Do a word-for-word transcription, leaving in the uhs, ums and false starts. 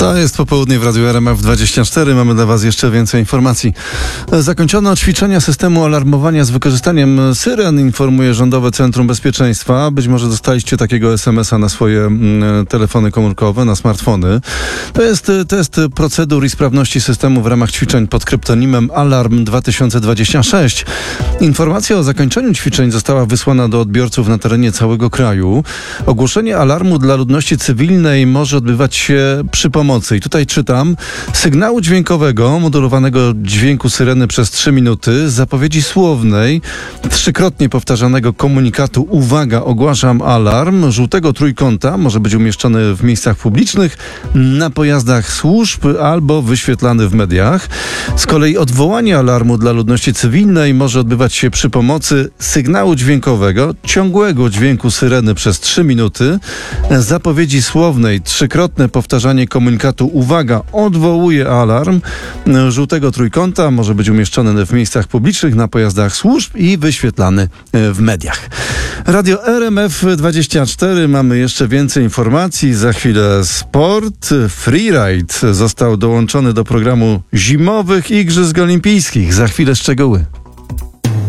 To jest popołudnie w Radiu R M F dwadzieścia cztery. Mamy dla Was jeszcze więcej informacji. Zakończono ćwiczenia systemu alarmowania z wykorzystaniem syren, informuje Rządowe Centrum Bezpieczeństwa. Być może dostaliście takiego es em es a na swoje mm, telefony komórkowe, na smartfony. To jest test procedur i sprawności systemu w ramach ćwiczeń pod kryptonimem Alarm dwa tysiące dwadzieścia sześć. Informacja o zakończeniu ćwiczeń została wysłana do odbiorców na terenie całego kraju. Ogłoszenie alarmu dla ludności cywilnej może odbywać się przy pomocy. I tutaj czytam: sygnału dźwiękowego, modulowanego dźwięku syreny przez trzy minuty, zapowiedzi słownej, trzykrotnie powtarzanego komunikatu uwaga, ogłaszam alarm, żółtego trójkąta, może być umieszczony w miejscach publicznych, na pojazdach służb albo wyświetlany w mediach. Z kolei odwołanie alarmu dla ludności cywilnej może odbywać się przy pomocy sygnału dźwiękowego, ciągłego dźwięku syreny przez trzy minuty, zapowiedzi słownej, trzykrotne powtarzanie komunikatu uwaga, odwołuje alarm, żółtego trójkąta, może być umieszczony w miejscach publicznych, na pojazdach służb i wyświetlany w mediach. Radio R M F dwadzieścia cztery, mamy jeszcze więcej informacji. Za chwilę sport. Freeride został dołączony do programu zimowych Igrzysk Olimpijskich. Za chwilę szczegóły.